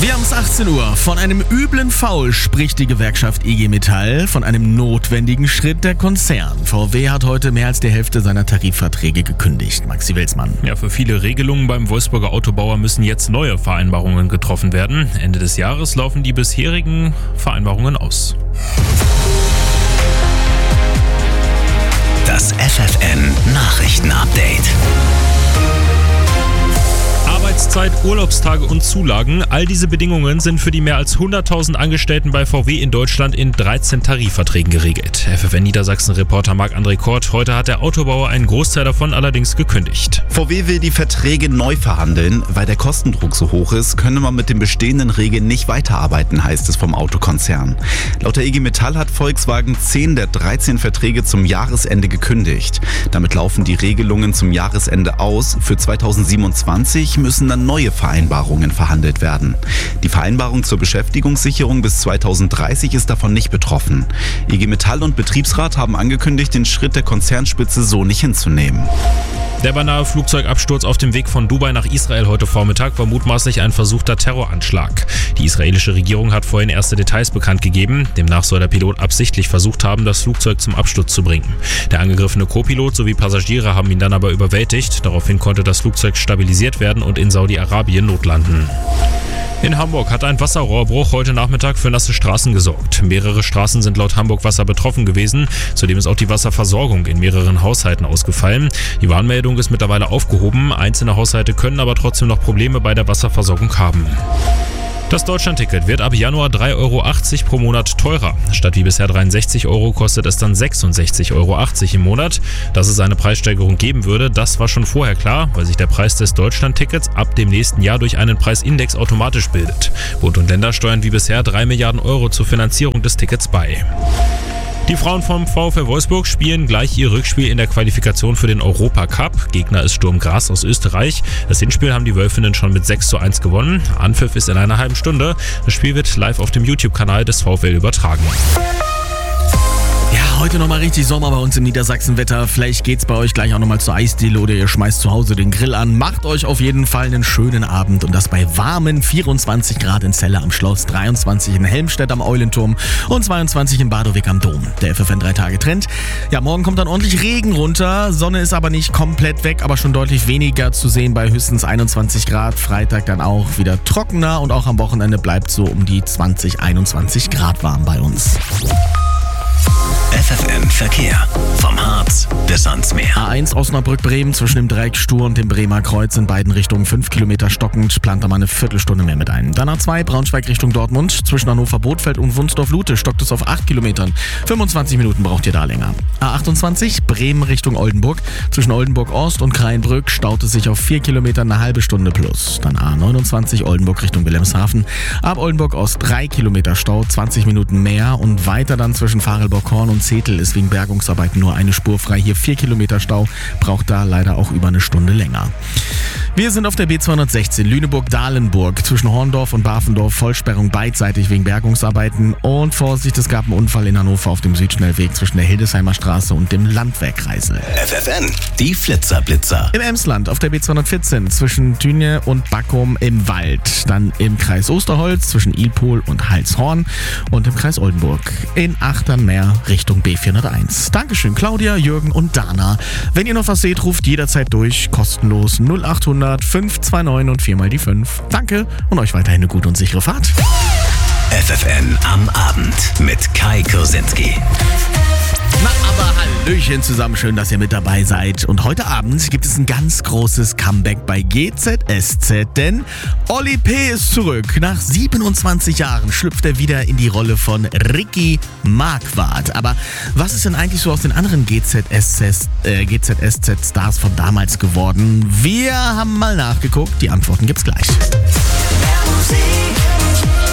Wir haben es 18 Uhr. Von einem üblen Foul spricht die Gewerkschaft IG Metall, von einem notwendigen Schritt der Konzern. VW hat heute mehr als die Hälfte seiner Tarifverträge gekündigt. Maxi Welsmann. Ja, für viele Regelungen beim Wolfsburger Autobauer müssen jetzt neue Vereinbarungen getroffen werden. Ende des Jahres laufen die bisherigen Vereinbarungen aus. Das FFN Nachrichtenupdate. Arbeitszeit, Urlaubstage und Zulagen. All diese Bedingungen sind für die mehr als 100.000 Angestellten bei VW in Deutschland in 13 Tarifverträgen geregelt. FFN Niedersachsen-Reporter Marc-André Kort. Heute hat der Autobauer einen Großteil davon allerdings gekündigt. VW will die Verträge neu verhandeln. Weil der Kostendruck so hoch ist, könne man mit den bestehenden Regeln nicht weiterarbeiten, heißt es vom Autokonzern. Laut der IG Metall hat Volkswagen 10 der 13 Verträge zum Jahresende gekündigt. Damit laufen die Regelungen zum Jahresende aus. Für 2027 müssen dann neue Vereinbarungen verhandelt werden. Die Vereinbarung zur Beschäftigungssicherung bis 2030 ist davon nicht betroffen. IG Metall und Betriebsrat haben angekündigt, den Schritt der Konzernspitze so nicht hinzunehmen. Der beinahe Flugzeugabsturz auf dem Weg von Dubai nach Israel heute Vormittag war mutmaßlich ein versuchter Terroranschlag. Die israelische Regierung hat vorhin erste Details bekannt gegeben. Demnach soll der Pilot absichtlich versucht haben, das Flugzeug zum Absturz zu bringen. Der angegriffene Co-Pilot sowie Passagiere haben ihn dann aber überwältigt. Daraufhin konnte das Flugzeug stabilisiert werden und in Saudi-Arabien notlanden. In Hamburg hat ein Wasserrohrbruch heute Nachmittag für nasse Straßen gesorgt. Mehrere Straßen sind laut Hamburg Wasser betroffen gewesen. Zudem ist auch die Wasserversorgung in mehreren Haushalten ausgefallen. Die Warnmeldung ist mittlerweile aufgehoben. Einzelne Haushalte können aber trotzdem noch Probleme bei der Wasserversorgung haben. Das Deutschlandticket wird ab Januar 3,80 € pro Monat teurer. Statt wie bisher 63 € kostet es dann 66,80 € im Monat. Dass es eine Preissteigerung geben würde, das war schon vorher klar, weil sich der Preis des Deutschlandtickets ab dem nächsten Jahr durch einen Preisindex automatisch bildet. Bund und Länder steuern wie bisher 3 Milliarden € zur Finanzierung des Tickets bei. Die Frauen vom VfL Wolfsburg spielen gleich ihr Rückspiel in der Qualifikation für den Europacup. Gegner ist Sturm Graz aus Österreich. Das Hinspiel haben die Wölfinnen schon mit 6:1 gewonnen. Anpfiff ist in einer halben Stunde. Das Spiel wird live auf dem YouTube-Kanal des VfL übertragen. Ja, heute nochmal richtig Sommer bei uns im Niedersachsenwetter. Vielleicht geht's bei euch gleich auch nochmal zur Eisdiele oder ihr schmeißt zu Hause den Grill an. Macht euch auf jeden Fall einen schönen Abend und das bei warmen 24 Grad in Celle am Schloss, 23 in Helmstedt am Eulenturm und 22 in Badowig am Dom. Der FFN 3-Tage-Trend. Ja, morgen kommt dann ordentlich Regen runter. Sonne ist aber nicht komplett weg, aber schon deutlich weniger zu sehen bei höchstens 21 Grad. Freitag dann auch wieder trockener und auch am Wochenende bleibt so um die 20, 21 Grad warm bei uns. FFN Verkehr. Vom Harz bis ans Meer. A1 Osnabrück-Bremen zwischen dem Dreieck Stur und dem Bremer Kreuz in beiden Richtungen 5 Kilometer stockend, plant da mal eine Viertelstunde mehr mit ein. Dann A2 Braunschweig Richtung Dortmund zwischen Hannover-Bothfeld und Wunsdorf-Lute stockt es auf 8 Kilometern. 25 Minuten braucht ihr da länger. A28 Bremen Richtung Oldenburg zwischen Oldenburg-Ost und Kraienbrück staut es sich auf 4 Kilometer eine halbe Stunde plus. Dann A29 Oldenburg Richtung Wilhelmshaven. Ab Oldenburg-Ost 3 Kilometer Stau, 20 Minuten mehr und weiter dann zwischen Varelburg-Horn und Zetel ist wegen Bergungsarbeiten nur eine Spur frei. Hier 4 Kilometer Stau, braucht da leider auch über eine Stunde länger. Wir sind auf der B216 Lüneburg-Dahlenburg zwischen Horndorf und Bafendorf. Vollsperrung beidseitig wegen Bergungsarbeiten. Und Vorsicht, es gab einen Unfall in Hannover auf dem Südschnellweg zwischen der Hildesheimer Straße und dem Landwehrkreisel. FFN, die Flitzer-Blitzer. Im Emsland auf der B214 zwischen Thünje und Backum im Wald. Dann im Kreis Osterholz zwischen Ilpol und Heilshorn. Und im Kreis Oldenburg in Achternmeer Richtung B401. Dankeschön Claudia, Jürgen und Dana. Wenn ihr noch was seht, ruft jederzeit durch. Kostenlos 0800 529 und 4 mal die 5. Danke und euch weiterhin eine gute und sichere Fahrt. FFN am Abend mit Kai Kursinski. Na, aber Hallöchen zusammen, schön, dass ihr mit dabei seid. Und heute Abend gibt es ein ganz großes Comeback bei GZSZ, denn Oli P. ist zurück. Nach 27 Jahren schlüpft er wieder in die Rolle von Ricky Marquardt. Aber was ist denn eigentlich so aus den anderen GZSZ-Stars von damals geworden? Wir haben mal nachgeguckt, die Antworten gibt's gleich. Mehr Musik,